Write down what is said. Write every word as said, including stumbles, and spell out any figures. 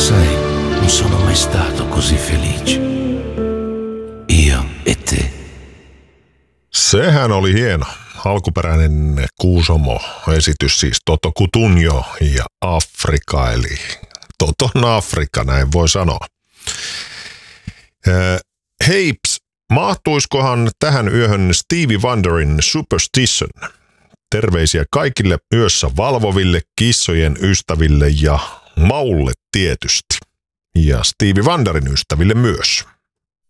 sai, non sono mai stato così felice. Io e te. Sehän oli hieno. Alkuperäinen Kuusomo-esitys, siis Toto Cutugno ja Afrika, eli Toton Afrikka, näin voi sanoa. Heips, mahtuiskohan tähän yöhön Stevie Wonderin Superstition? Terveisiä kaikille yössä valvoville, kissojen ystäville ja Maulle tietysti. Ja Stevie Wonderin ystäville myös.